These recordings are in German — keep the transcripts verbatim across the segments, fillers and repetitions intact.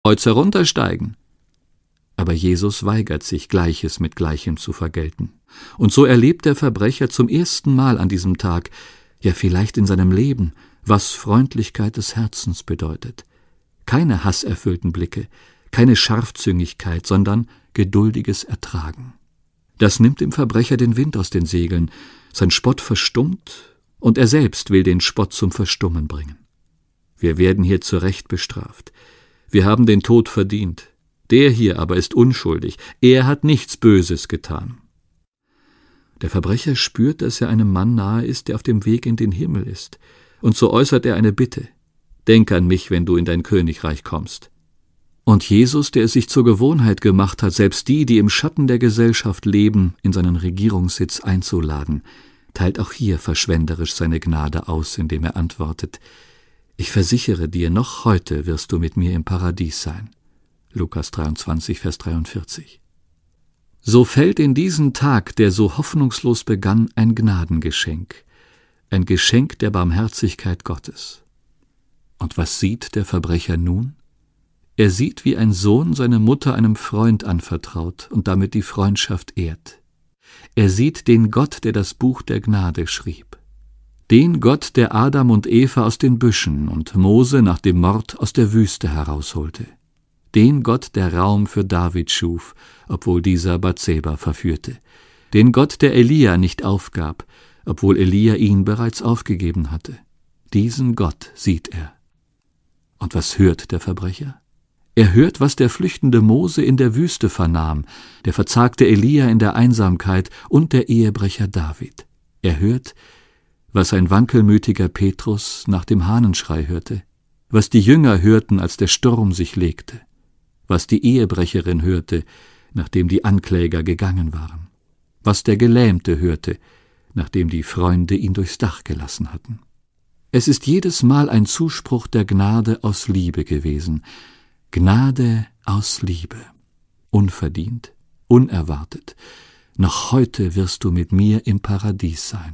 Kreuz heruntersteigen. Aber Jesus weigert sich, Gleiches mit Gleichem zu vergelten. Und so erlebt der Verbrecher zum ersten Mal an diesem Tag, ja vielleicht in seinem Leben, was Freundlichkeit des Herzens bedeutet. Keine hasserfüllten Blicke, keine Scharfzüngigkeit, sondern geduldiges Ertragen. Das nimmt dem Verbrecher den Wind aus den Segeln, sein Spott verstummt und er selbst will den Spott zum Verstummen bringen. Wir werden hier zu Recht bestraft. Wir haben den Tod verdient. Der hier aber ist unschuldig. Er hat nichts Böses getan. Der Verbrecher spürt, dass er einem Mann nahe ist, der auf dem Weg in den Himmel ist. Und so äußert er eine Bitte. Denk an mich, wenn du in dein Königreich kommst. Und Jesus, der es sich zur Gewohnheit gemacht hat, selbst die, die im Schatten der Gesellschaft leben, in seinen Regierungssitz einzuladen, teilt auch hier verschwenderisch seine Gnade aus, indem er antwortet: Ich versichere dir, noch heute wirst du mit mir im Paradies sein. Lukas dreiundzwanzig, Vers dreiundvierzig. So fällt in diesen Tag, der so hoffnungslos begann, ein Gnadengeschenk, ein Geschenk der Barmherzigkeit Gottes. Und was sieht der Verbrecher nun? Er sieht, wie ein Sohn seine Mutter einem Freund anvertraut und damit die Freundschaft ehrt. Er sieht den Gott, der das Buch der Gnade schrieb. Den Gott, der Adam und Eva aus den Büschen und Mose nach dem Mord aus der Wüste herausholte. Den Gott, der Raum für David schuf, obwohl dieser Bathseba verführte. Den Gott, der Elia nicht aufgab, obwohl Elia ihn bereits aufgegeben hatte. Diesen Gott sieht er. Und was hört der Verbrecher? Er hört, was der flüchtende Mose in der Wüste vernahm, der verzagte Elia in der Einsamkeit und der Ehebrecher David. Er hört, was ein wankelmütiger Petrus nach dem Hahnenschrei hörte, was die Jünger hörten, als der Sturm sich legte, was die Ehebrecherin hörte, nachdem die Ankläger gegangen waren, was der Gelähmte hörte, nachdem die Freunde ihn durchs Dach gelassen hatten. Es ist jedes Mal ein Zuspruch der Gnade aus Liebe gewesen. Gnade aus Liebe. Unverdient, unerwartet. Noch heute wirst du mit mir im Paradies sein.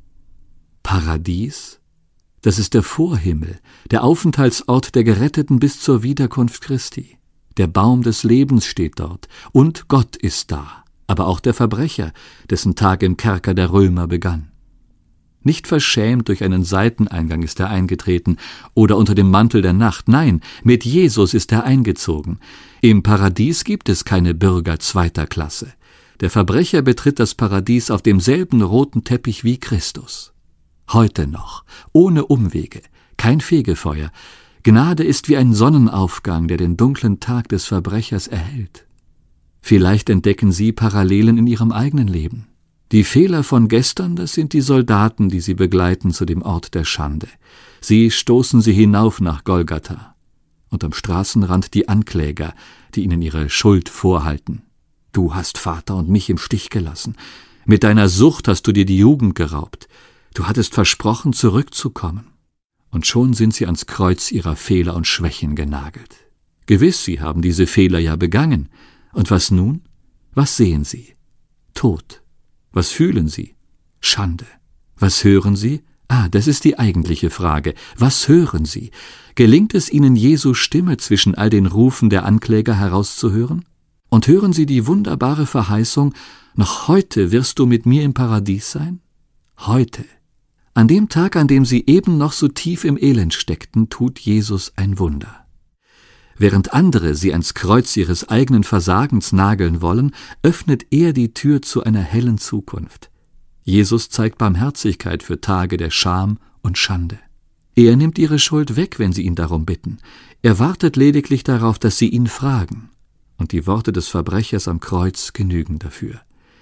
Paradies? Das ist der Vorhimmel, der Aufenthaltsort der Geretteten bis zur Wiederkunft Christi. Der Baum des Lebens steht dort, und Gott ist da, aber auch der Verbrecher, dessen Tag im Kerker der Römer begann. Nicht verschämt durch einen Seiteneingang ist er eingetreten oder unter dem Mantel der Nacht, nein, mit Jesus ist er eingezogen. Im Paradies gibt es keine Bürger zweiter Klasse. Der Verbrecher betritt das Paradies auf demselben roten Teppich wie Christus. Heute noch, ohne Umwege, kein Fegefeuer. Gnade ist wie ein Sonnenaufgang, der den dunklen Tag des Verbrechers erhellt. Vielleicht entdecken Sie Parallelen in Ihrem eigenen Leben. Die Fehler von gestern, das sind die Soldaten, die Sie begleiten zu dem Ort der Schande. Sie stoßen Sie hinauf nach Golgatha. Und am Straßenrand die Ankläger, die Ihnen ihre Schuld vorhalten. Du hast Vater und mich im Stich gelassen. Mit deiner Sucht hast du dir die Jugend geraubt. Du hattest versprochen, zurückzukommen. Und schon sind sie ans Kreuz ihrer Fehler und Schwächen genagelt. Gewiss, sie haben diese Fehler ja begangen. Und was nun? Was sehen sie? Tod. Was fühlen sie? Schande. Was hören sie? Ah, das ist die eigentliche Frage. Was hören sie? Gelingt es ihnen, Jesu Stimme zwischen all den Rufen der Ankläger herauszuhören? Und hören sie die wunderbare Verheißung, noch heute wirst du mit mir im Paradies sein? Heute. An dem Tag, an dem sie eben noch so tief im Elend steckten, tut Jesus ein Wunder. Während andere sie ans Kreuz ihres eigenen Versagens nageln wollen, öffnet er die Tür zu einer hellen Zukunft. Jesus zeigt Barmherzigkeit für Tage der Scham und Schande. Er nimmt ihre Schuld weg, wenn sie ihn darum bitten. Er wartet lediglich darauf, dass sie ihn fragen. Und die Worte des Verbrechers am Kreuz genügen dafür.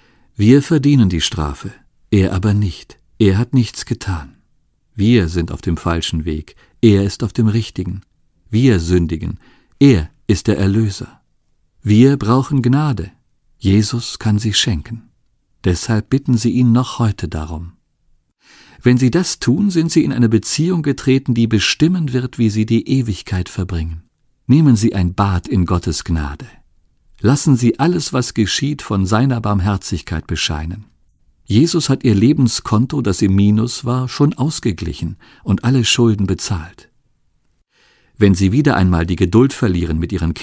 Wir verdienen die Strafe, er aber nicht. Er hat nichts getan. Wir sind auf dem falschen Weg, er ist auf dem richtigen. Wir sündigen, er ist der Erlöser. Wir brauchen Gnade, Jesus kann sie schenken. Deshalb bitten Sie ihn noch heute darum. Wenn Sie das tun, sind Sie in eine Beziehung getreten, die bestimmen wird, wie Sie die Ewigkeit verbringen. Nehmen Sie ein Bad in Gottes Gnade. Lassen Sie alles, was geschieht, von seiner Barmherzigkeit bescheinen. Jesus hat Ihr Lebenskonto, das im Minus war, schon ausgeglichen und alle Schulden bezahlt. Wenn sie wieder einmal die Geduld verlieren mit ihren